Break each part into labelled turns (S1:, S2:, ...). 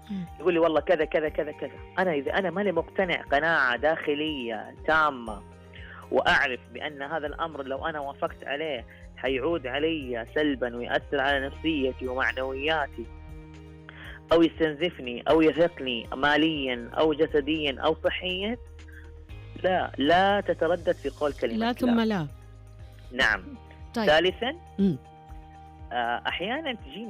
S1: يقول لي والله كذا كذا كذا كذا. أنا إذا أنا ماني مقتنع قناعة داخلية تامة وأعرف بأن هذا الأمر لو أنا وافقت عليه حيعود علي سلبا ويأثر على نفسيتي ومعنوياتي، أو يستنزفني أو يرهقني ماليا أو جسديا أو صحيا، لا تتردد في قول كلمة
S2: لا ثم لا.
S1: نعم.
S2: طيب.
S1: ثالثا أحيانا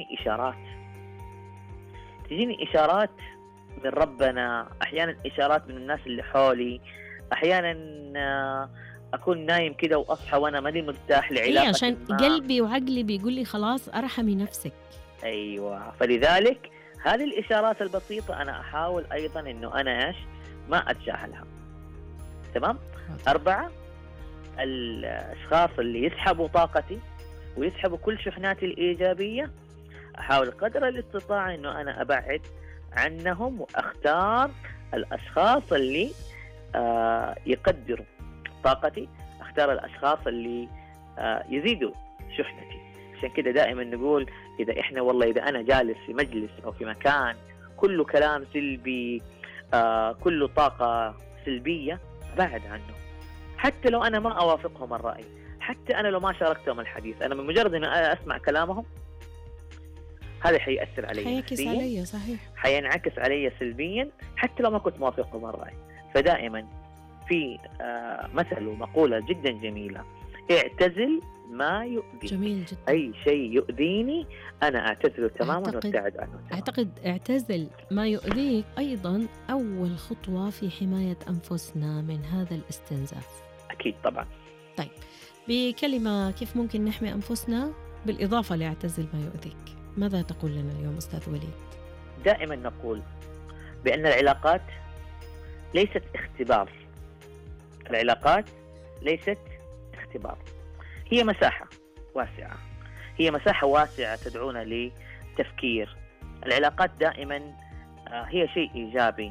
S1: تجيني إشارات من ربنا، أحيانا إشارات من الناس اللي حولي، أحيانا أكون نايم كده وأصحى وأنا ماني مرتاح لعلاقة
S2: عشان قلبي وعقلي بيقول لي خلاص أرحمي نفسك.
S1: أيوة، فلذلك هذه الإشارات البسيطة أنا أحاول أيضا أنه أنا ما أتجاهلها. تمام. 4 الأشخاص اللي يسحبوا طاقتي ويسحبوا كل شحناتي الإيجابية، أحاول قدر الاستطاعة أنه أنا أبعد عنهم وأختار الأشخاص اللي يقدروا طاقتي، أختار الأشخاص اللي يزيدوا شحنتي. عشان كده دائما نقول إذا أنا جالس في مجلس أو في مكان كله كلام سلبي، كله طاقة سلبية، أبعد عنه. حتى لو أنا ما أوافقهم الرأي، حتى أنا لو ما شاركتهم الحديث، أنا من مجرد أنه أنا أسمع كلامهم هذا حيأثر علي،
S2: حيعكس علي. صحيح،
S1: حينعكس علي سلبيا حتى لو ما كنت موافقهم الرأي. فدائما في مثل ومقولة جدا جميلة: اعتزل ما يؤذيك.
S2: جميل جدا.
S1: أي شيء يؤذيني أنا أعتزله تماما وابتعد عنه.
S2: أعتقد اعتزل ما يؤذيك أيضا أول خطوة في حماية أنفسنا من هذا الاستنزاف.
S1: أكيد طبعا.
S2: طيب، بكلمة كيف ممكن نحمي أنفسنا بالإضافة لاعتزل ما يؤذيك، ماذا تقول لنا اليوم أستاذ وليد؟
S1: دائما نقول بأن العلاقات ليست اختبار. العلاقات ليست اختبار، هي مساحة واسعة، هي مساحة واسعة تدعونا لتفكير. العلاقات دائما هي شيء إيجابي.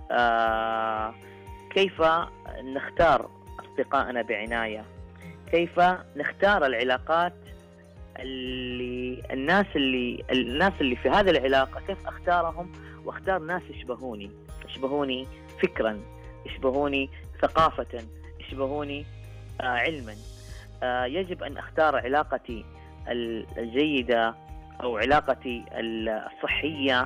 S1: كيف نختار أصدقائنا بعناية، كيف نختار العلاقات الناس اللي في هذه العلاقة، كيف أختارهم وأختار ناس يشبهوني فكرا، يشبهوني ثقافة، يشبهوني علما. يجب أن أختار علاقتي الجيدة أو علاقتي الصحية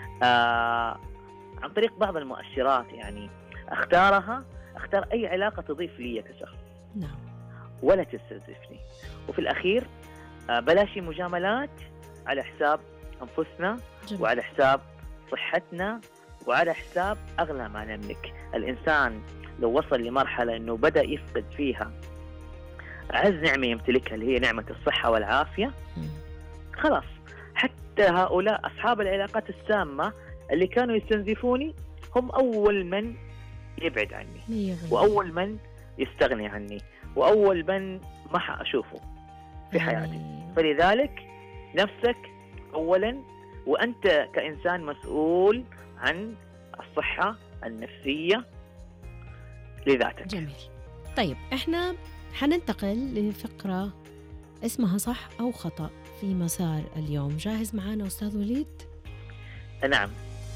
S1: عن طريق بعض المؤشرات، يعني أختار أي علاقة تضيف لي كشخص.
S2: نعم.
S1: ولا تستنزفني. وفي الأخير بلاش مجاملات على حساب أنفسنا. جميل. وعلى حساب صحتنا وعلى حساب أغلى ما نملك. الإنسان لو وصل لمرحلة أنه بدأ يفقد فيها أعز نعمة يمتلكها اللي هي نعمة الصحة والعافية، خلاص حتى هؤلاء أصحاب العلاقات السامة اللي كانوا يستنزفوني هم أول من يبعد عني وأول من يستغني عني وأول من ما حأشوفه في حياتي. فلذلك نفسك أولا، وأنت كإنسان مسؤول عن الصحة النفسية لذاتك.
S2: جميل. طيب، احنا حننتقل لفقرة اسمها صح أو خطأ في مسار اليوم. جاهز معانا أستاذ وليد؟
S1: نعم.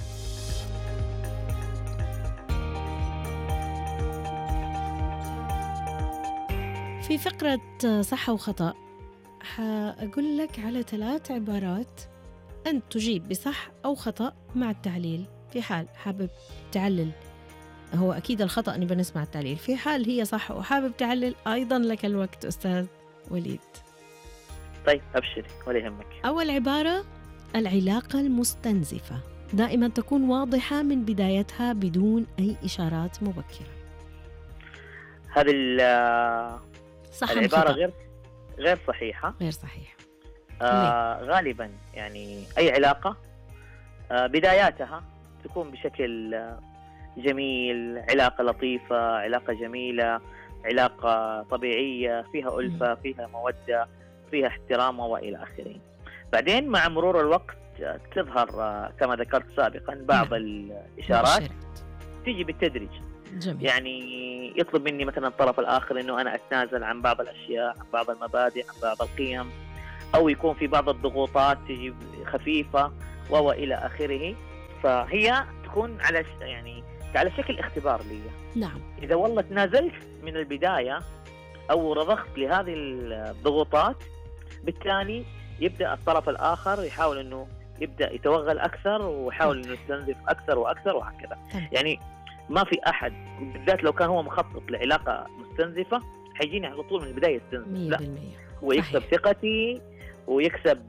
S2: في فقرة صح وخطأ حأقول لك على 3 عبارات أنت تجيب بصح أو خطأ مع التعليل. في حال حابب تعلل، هو أكيد الخطأ نبى نسمع التعليل. في حال هي صح وحابب تعلل أيضا لك الوقت أستاذ وليد.
S1: طيب أبشري ولا يهمك.
S2: أول عبارة: العلاقة المستنزفة دائما تكون واضحة من بدايتها بدون أي إشارات مبكرة.
S1: هذه العبارة غير صحيحة.
S2: غير صحيحة.
S1: غالبا يعني أي علاقة بداياتها تكون بشكل جميل، علاقة لطيفة، علاقة جميلة، علاقة طبيعية فيها ألفة، فيها مودة، فيها احترام وإلى آخره. بعدين مع مرور الوقت تظهر كما ذكرت سابقا بعض الإشارات تيجي بالتدريج.
S2: جميل.
S1: يعني يطلب مني مثلا الطرف الآخر أنه أنا أتنازل عن بعض الأشياء، عن بعض المبادئ، عن بعض القيم، أو يكون في بعض الضغوطات تيجي خفيفة وإلى آخره. فهي تكون يعني على شكل اختبار لي.
S2: نعم.
S1: إذا والله تنازلت من البداية أو رضخت لهذه الضغوطات، بالتالي يبدأ الطرف الآخر يحاول أنه يبدأ يتوغل أكثر ويحاول أنه يستنزف أكثر وأكثر وهكذا. يعني ما في أحد، بالذات لو كان هو مخطط لعلاقة مستنزفة، حيجيني على طول من البداية يستنزف. لا، ويكسب ثقتي ويكسب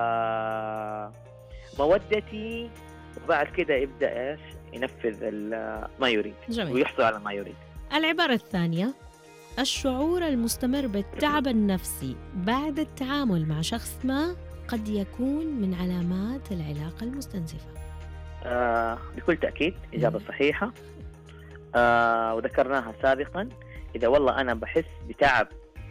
S1: مودتي، وبعد كده يبدأ إيش ينفذ ما يريد. جميل. ويحصل على ما يريد.
S2: العبارة الثانية: الشعور المستمر بالتعب النفسي بعد التعامل مع شخص ما قد يكون من علامات العلاقة المستنزفة.
S1: بكل تأكيد إجابة صحيحة. وذكرناها سابقا. إذا والله أنا بحس بتعب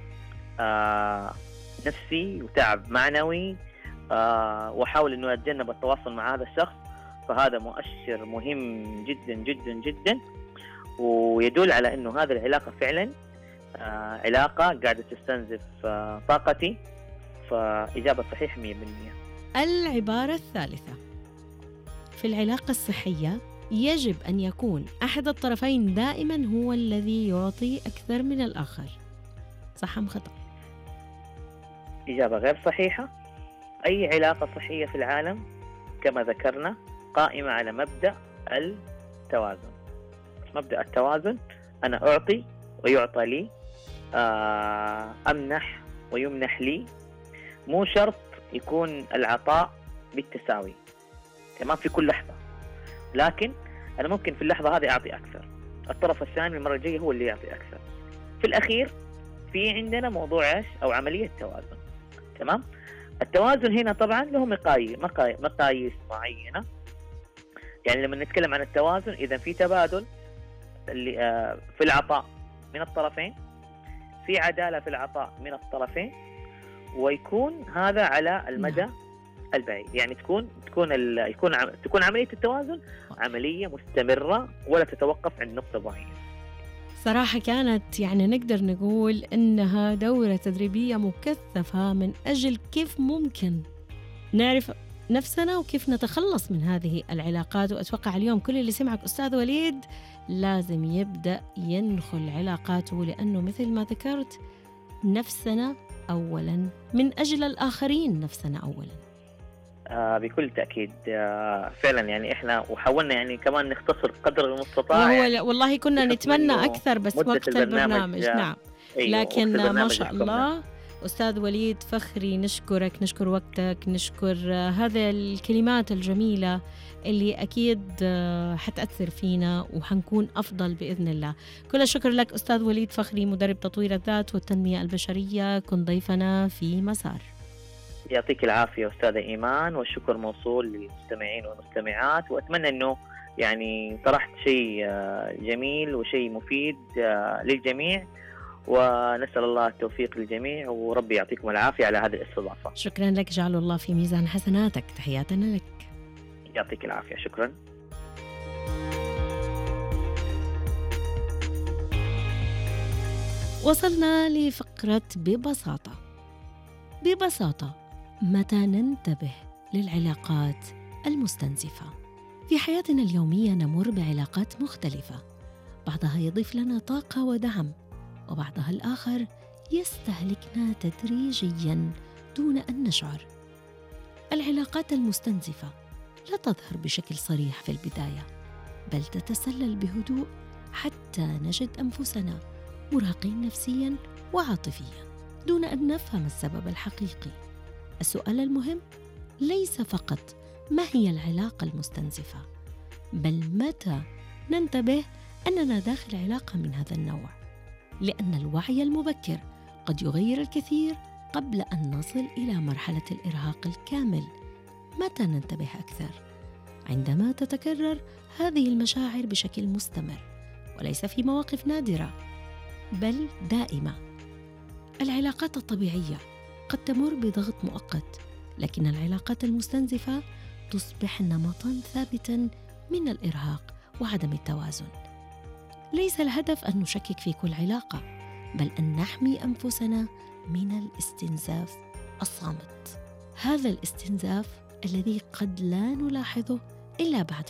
S1: نفسي وتعب معنوي، وأحاول أنه أتجنب التواصل مع هذا الشخص، فهذا مؤشر مهم جدا جدا جدا، ويدل على أنه هذه العلاقة فعلا علاقة قاعدة تستنزف طاقتي. فإجابة صحيحة 100%.
S2: العبارة الثالثة: في العلاقة الصحية يجب أن يكون أحد الطرفين دائما هو الذي يعطي أكثر من الآخر. صح أم خطأ؟
S1: إجابة غير صحيحة. أي علاقة صحية في العالم كما ذكرنا قائمة على مبدأ التوازن. مبدأ التوازن، أنا أعطي ويعطى لي، أمنح ويمنح لي. مو شرط يكون العطاء بالتساوي تمام في كل لحظة، لكن أنا ممكن في اللحظة هذه أعطي أكثر، الطرف الثاني المرة الجاية هو اللي يعطي أكثر. في الأخير في عندنا موضوع إيش أو عملية توازن. تمام. التوازن هنا طبعا له مقاييس معينة. يعني لما نتكلم عن التوازن، إذا في تبادل اللي في العطاء من الطرفين، في عدالة في العطاء من الطرفين، ويكون هذا على المدى البعيد. يعني تكون عملية التوازن عملية مستمرة ولا تتوقف عند نقطة معينة.
S2: صراحة كانت يعني نقدر نقول إنها دورة تدريبية مكثفة من أجل كيف ممكن نعرف نفسنا وكيف نتخلص من هذه العلاقات. وأتوقع اليوم كل اللي سمعك أستاذ وليد لازم يبدأ ينخل علاقاته، لأنه مثل ما ذكرت نفسنا أولاً من أجل الآخرين، نفسنا أولاً.
S1: بكل تأكيد. فعلا يعني إحنا وحاولنا يعني كمان نختصر قدر المستطاع.
S2: يعني والله كنا نتمنى أكثر بس وقت البرنامج. نعم.
S1: أيوة،
S2: لكن ما شاء الله أستاذ وليد فخري، نشكر وقتك، نشكر هذه الكلمات الجميلة اللي أكيد حتأثر فينا وحنكون أفضل بإذن الله. كل الشكر لك أستاذ وليد فخري، مدرب تطوير الذات والتنمية البشرية، كن ضيفنا في مسار.
S1: يعطيك العافية أستاذة إيمان، والشكر موصول للمستمعين والمستمعات، وأتمنى أنه يعني طرحت شيء جميل وشيء مفيد للجميع، ونسأل الله التوفيق للجميع، وربي يعطيكم العافية على هذه الاستضافة.
S2: شكرا لك، جعل الله في ميزان حسناتك. تحياتنا لك.
S1: يعطيك العافية. شكرا.
S2: وصلنا لفقرة ببساطة متى ننتبه للعلاقات المستنزفة؟ في حياتنا اليومية نمر بعلاقات مختلفة، بعضها يضيف لنا طاقة ودعم، وبعضها الآخر يستهلكنا تدريجياً دون أن نشعر. العلاقات المستنزفة لا تظهر بشكل صريح في البداية، بل تتسلل بهدوء حتى نجد أنفسنا مرهقين نفسياً وعاطفياً دون أن نفهم السبب الحقيقي. السؤال المهم ليس فقط ما هي العلاقة المستنزفة، بل متى ننتبه أننا داخل علاقة من هذا النوع، لأن الوعي المبكر قد يغير الكثير قبل أن نصل إلى مرحلة الإرهاق الكامل. متى ننتبه أكثر؟ عندما تتكرر هذه المشاعر بشكل مستمر، وليس في مواقف نادرة بل دائمة. العلاقات الطبيعية قد تمر بضغط مؤقت، لكن العلاقات المستنزفة تصبح نمطاً ثابتاً من الإرهاق وعدم التوازن. ليس الهدف أن نشكك في كل علاقة، بل أن نحمي أنفسنا من الاستنزاف الصامت. هذا الاستنزاف الذي قد لا نلاحظه إلا بعد